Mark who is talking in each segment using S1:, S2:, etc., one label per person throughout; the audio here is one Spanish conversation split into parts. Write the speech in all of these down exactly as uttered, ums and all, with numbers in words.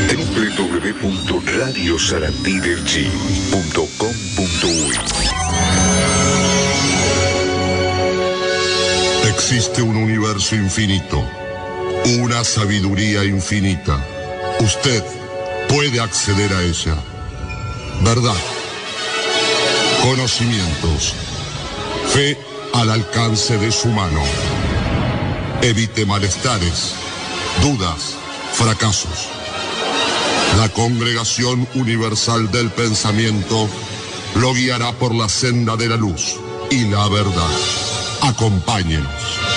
S1: w w w punto radio sarandí del g punto com punto u y.
S2: Existe un universo infinito, una sabiduría infinita. Usted puede acceder a ella. Verdad, conocimientos, fe al alcance de su mano. Evite malestares, dudas, fracasos. La Congregación Universal del Pensamiento lo guiará por la senda de la luz y la verdad. Acompáñenos.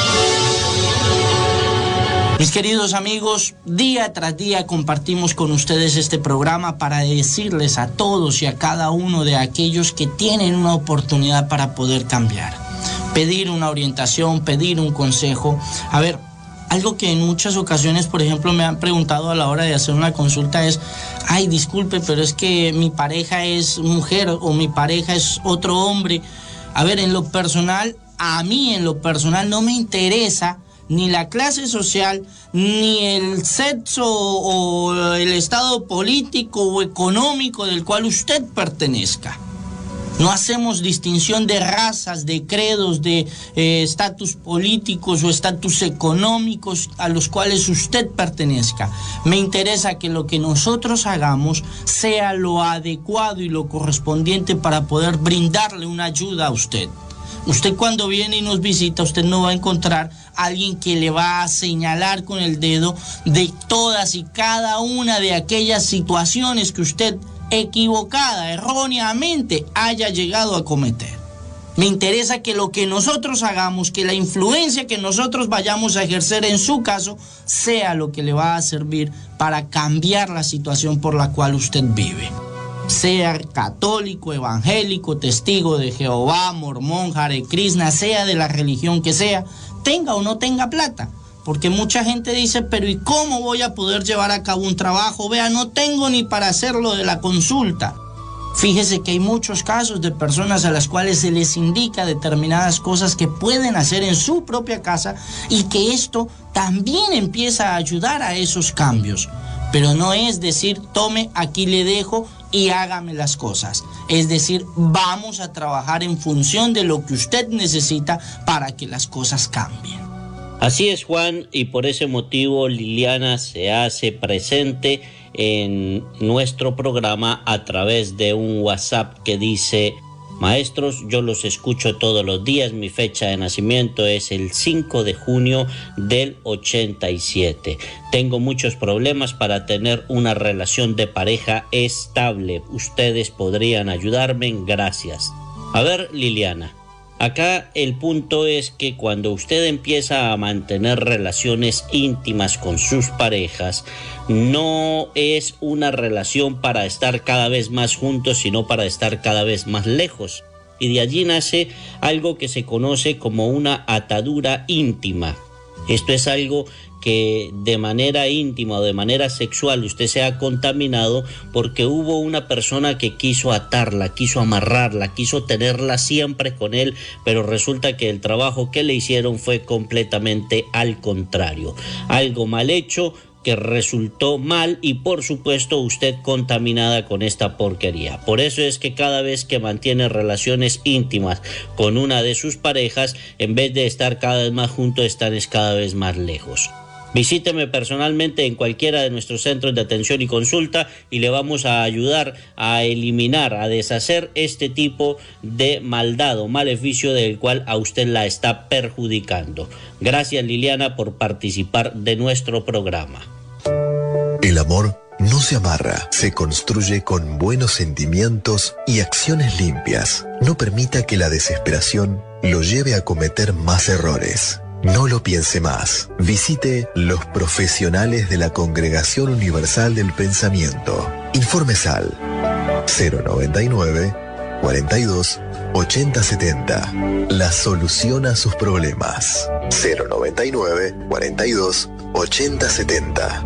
S3: Mis queridos amigos, día tras día compartimos con ustedes este programa para decirles a todos y a cada uno de aquellos que tienen una oportunidad para poder cambiar. Pedir una orientación, pedir un consejo. A ver, algo que en muchas ocasiones, por ejemplo, me han preguntado a la hora de hacer una consulta es: ay, disculpe, pero es que mi pareja es mujer o mi pareja es otro hombre. A ver, en lo personal, a mí en lo personal no me interesa ni la clase social, ni el sexo o el estado político o económico del cual usted pertenezca. No hacemos distinción de razas, de credos, de estatus eh, políticos o estatus económicos a los cuales usted pertenezca. Me interesa que lo que nosotros hagamos sea lo adecuado y lo correspondiente para poder brindarle una ayuda a usted. Usted cuando viene y nos visita, usted no va a encontrar a alguien que le va a señalar con el dedo de todas y cada una de aquellas situaciones que usted equivocada, erróneamente haya llegado a cometer. Me interesa que lo que nosotros hagamos, que la influencia que nosotros vayamos a ejercer en su caso, sea lo que le va a servir para cambiar la situación por la cual usted vive. Sea católico, evangélico, testigo de Jehová, mormón, Hare Krishna, sea de la religión que sea, tenga o no tenga plata. Porque mucha gente dice, pero ¿y cómo voy a poder llevar a cabo un trabajo? Vea, no tengo ni para hacerlo de la consulta. Fíjese que hay muchos casos de personas a las cuales se les indica determinadas cosas que pueden hacer en su propia casa y que esto también empieza a ayudar a esos cambios. Pero no es decir, tome, aquí le dejo y hágame las cosas. Es decir, vamos a trabajar en función de lo que usted necesita para que las cosas cambien.
S4: Así es, Juan, y por ese motivo Liliana se hace presente en nuestro programa a través de un WhatsApp que dice: maestros, yo los escucho todos los días, mi fecha de nacimiento es el cinco de junio del ochenta y siete. Tengo muchos problemas para tener una relación de pareja estable. Ustedes podrían ayudarme, gracias. A ver, Liliana. Acá el punto es que cuando usted empieza a mantener relaciones íntimas con sus parejas, no es una relación para estar cada vez más juntos, sino para estar cada vez más lejos. Y de allí nace algo que se conoce como una atadura íntima. Esto es algo que de manera íntima o de manera sexual usted se ha contaminado porque hubo una persona que quiso atarla, quiso amarrarla, quiso tenerla siempre con él, pero resulta que el trabajo que le hicieron fue completamente al contrario. Algo mal hecho que resultó mal y por supuesto usted contaminada con esta porquería. Por eso es que cada vez que mantiene relaciones íntimas con una de sus parejas, en vez de estar cada vez más juntos, están cada vez más lejos. Visíteme personalmente en cualquiera de nuestros centros de atención y consulta y le vamos a ayudar a eliminar, a deshacer este tipo de maldad o maleficio del cual a usted la está perjudicando. Gracias, Liliana, por participar de nuestro programa.
S5: El amor no se amarra, se construye con buenos sentimientos y acciones limpias. No permita que la desesperación lo lleve a cometer más errores. No lo piense más. Visite los profesionales de la Congregación Universal del Pensamiento. Informes al cero noventa y nueve, cuarenta y dos, ochenta setenta. La solución a sus problemas. cero noventa y nueve, cuarenta y dos, ochenta setenta.